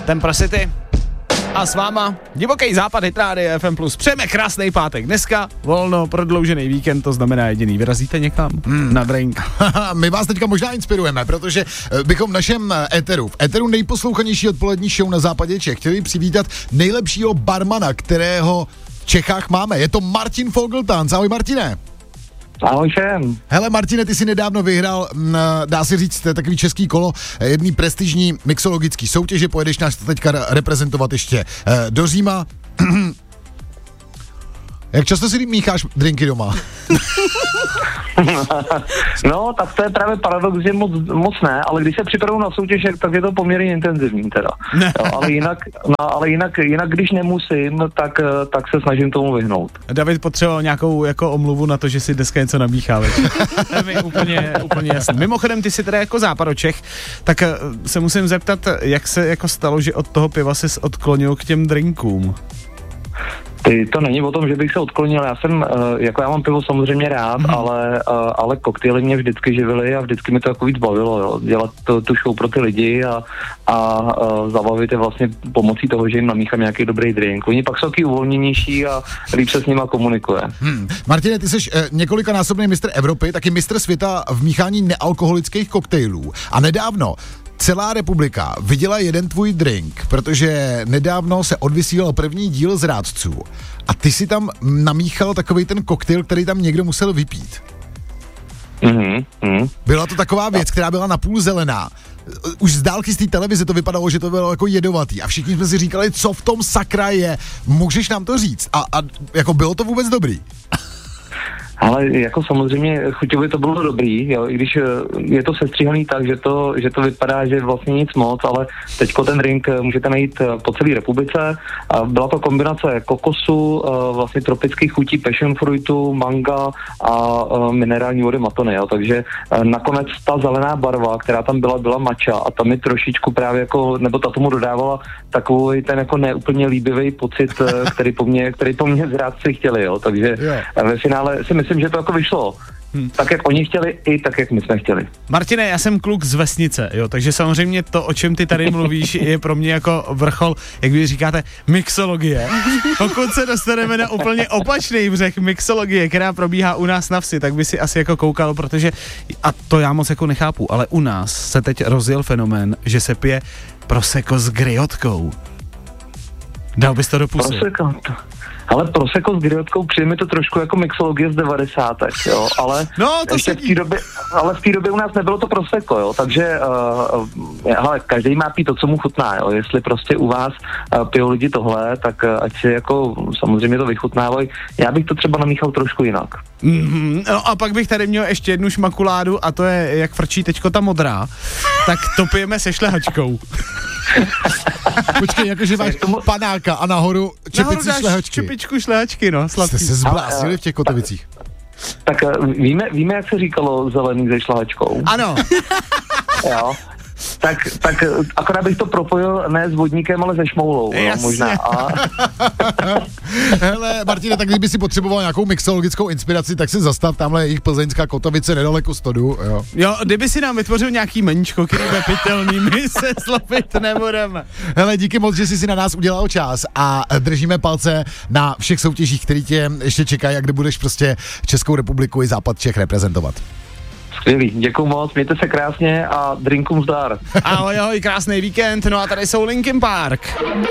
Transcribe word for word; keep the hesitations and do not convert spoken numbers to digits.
Temper City. A s váma Divoký západ Hit Radio F M plus. Přejeme krásný pátek. Dneska volno, prodloužený víkend, to znamená jediný. Vyrazíte někam hmm. na drink? My vás teďka možná inspirujeme, protože bychom v našem éteru, v éteru nejposlouchanější odpolední show na západě Čech, chtěli přivítat nejlepšího barmana, kterého v Čechách máme. Je to Martin Fogeltans. Ahoj Martine. Ahoj všem. Hele Martine, ty si nedávno vyhrál, dá se říct, takový český kolo jedný prestižní mixologický soutěže, pojedeš nás teďka reprezentovat ještě do Říma. Jak často si mícháš drinky doma? No, tak to je právě paradox, že moc, moc ne, ale když se připravuju na soutěž, tak je to poměrně intenzivní teda. Jo, ale jinak, no, ale jinak, jinak, když nemusím, tak, tak se snažím tomu vyhnout. David potřeboval nějakou jako omluvu na to, že si dneska něco namíchá, mi úplně, úplně jasný. Mimochodem, ty jsi teda jako západočech, tak se musím zeptat, jak se jako stalo, že od toho piva ses odklonil k těm drinkům? To není o tom, že bych se odklonil, já jsem, jako já mám pivo samozřejmě rád, mm. ale, ale koktejly mě vždycky živily a vždycky mi to jako víc bavilo, jo. Dělat to, tu show pro ty lidi a, a, a zabavit je vlastně pomocí toho, že jim namíchám nějaký dobrý drink. Oni pak jsou taky uvolněnější a líp se s nima komunikuje. Hmm. Martine, ty jsi eh, několikanásobný mistr Evropy, taky mistr světa v míchání nealkoholických koktejlů a nedávno celá republika viděla jeden tvůj drink, protože nedávno se odvysílal první díl Zrádců a ty si tam namíchal takovej ten koktejl, který tam někdo musel vypít. Mm-hmm. Mm. Byla to taková věc, která byla napůl zelená. Už z dálky z té televize to vypadalo, že to bylo jako jedovatý a všichni jsme si říkali, co v tom sakra je. Můžeš nám to říct? A, a jako bylo to vůbec dobrý? Ale jako samozřejmě chuťově to bylo dobrý, jo, i když je to sestříhaný tak, že to, že to vypadá, že vlastně nic moc, ale teďko ten drink můžete najít po celé republice. Byla to kombinace kokosu, vlastně tropických chutí passion fruitu, manga a minerální vody matony, jo, takže nakonec ta zelená barva, která tam byla, byla matcha a tam mi trošičku právě jako, nebo ta tomu dodávala takový ten jako neúplně líbivý pocit, který po mně, který po mně zrádci chtěli, jo, takže yeah. Ve finále si myslím, že to jako vyšlo. Hmm. Tak, jak oni chtěli, i tak, jak my jsme chtěli. Martine, já jsem kluk z vesnice, jo, takže samozřejmě to, o čem ty tady mluvíš, je pro mě jako vrchol, jak vy říkáte, mixologie. Pokud se dostaneme na úplně opačný břeh mixologie, která probíhá u nás na vsi, tak by si asi jako koukal, protože, a to já moc jako nechápu, ale u nás se teď rozjel fenomén, že se pije prosecco s griotkou. Dal bys to do pusy? Prosecco, ale prosecco s griotkou přijde mi to trošku jako mixologie z devadesátek, jo, ale no, to ještě v té době, ale v té době u nás nebylo to prosecco, jo, takže uh, hele, každý má pít to, co mu chutná, jo, jestli prostě u vás uh, pijou lidi tohle, tak uh, ať si jako samozřejmě to vychutnávají, já bych to třeba namíchal trošku jinak. Mm-hmm. No a pak bych tady měl ještě jednu šmakuládu a to je, jak frčí teďko ta modrá, tak to pijeme se šlehačkou. Počkej, jakože máš panáka a nahoru čepici šlehačky. Čepičku šlehačky, no, sladký. Jste se zblásili v těch Kotovicích. Tak víme, víme, jak se říkalo zelený se šlehačkou? Ano. Jo. Tak, tak akorát bych to propojil ne s vodníkem, ale se šmoulou, no, možná. A... Hele, Martine, tak kdyby si potřeboval nějakou mixologickou inspiraci, tak si zastav tamhle jejich plzeňská Kotovice nedaleko Stodu, jo. Jo, kdyby si nám vytvořil nějaký meničko, který je pitelný, my se slovit nebudeme. Hele, díky moc, že jsi si na nás udělal čas a držíme palce na všech soutěžích, které tě ještě čekají a kde budeš prostě Českou republiku i západ Čech reprezentovat. Skvělý, děkuju moc, mějte se krásně a drinkům zdar. Ahoj, ahoj, krásný víkend, no a tady jsou Linkin Park.